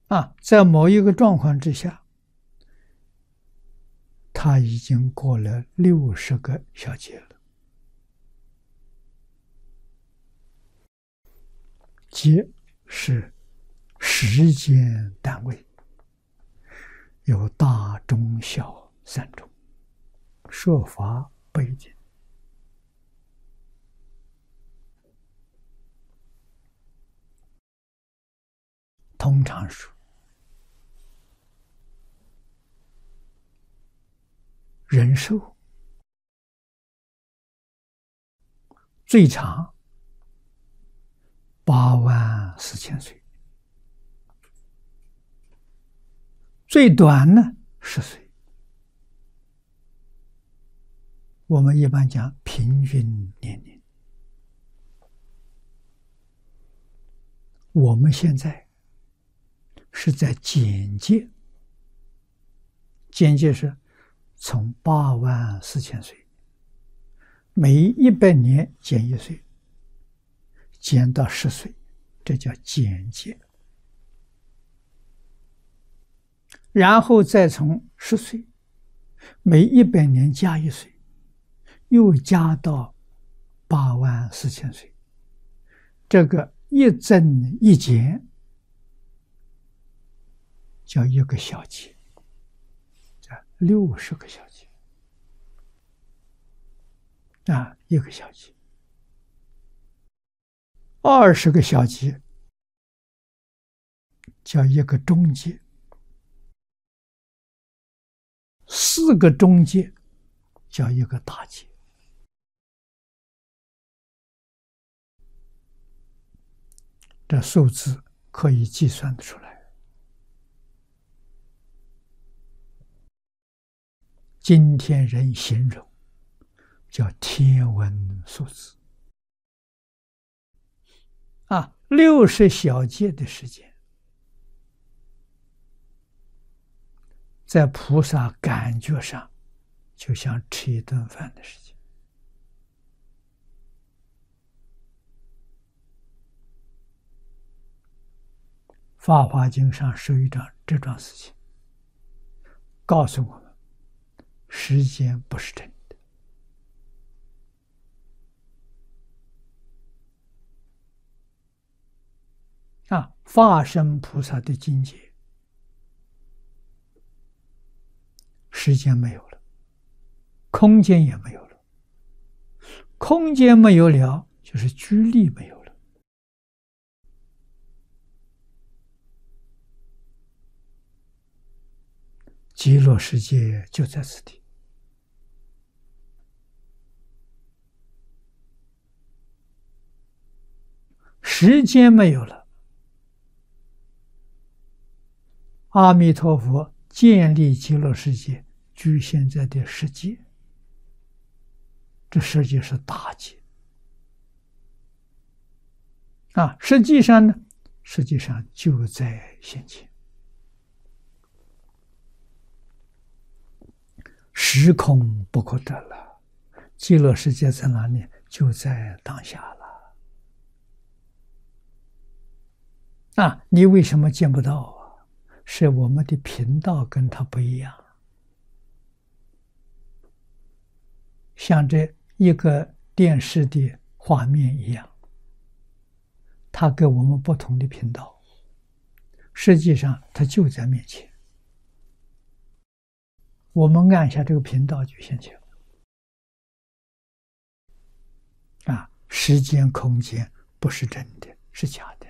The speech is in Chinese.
在某一个状况之下，他已经过了60个小节了。节是时间单位，有大、中、小3种，说法不一定。通常说，人寿最长84000岁，最短呢10岁。我们一般讲平均年龄。我们现在是在减阶，减阶是从84000岁，每100年减1岁，减到10岁，这叫减阶。然后再从10岁，每100年加1岁，又加到84000岁。这个一增一减，叫1个小节，60个小节，1个小节，20个小节叫1个中节，4个中节叫1个大节。这数字可以计算得出来。今天人形容叫天文数字，60小节的时间，在菩萨感觉上就像吃一顿饭的时间。法华经上11章这桩事情告诉我们，时间不是真的。法身菩萨的境界，时间没有了，空间也没有了。空间没有了，就是居力没有了。极乐世界就在此地。时间没有了，阿弥陀佛建立极乐世界，居现在的世界，这世界是大界实际上呢，实际上就在现前。时空不可得了，极乐世界在哪里？就在当下了。你为什么见不到啊？是我们的频道跟它不一样。像这一个电视的画面一样，它给我们不同的频道，实际上它就在面前。我们按下这个频道就现前了。时间空间不是真的，是假的。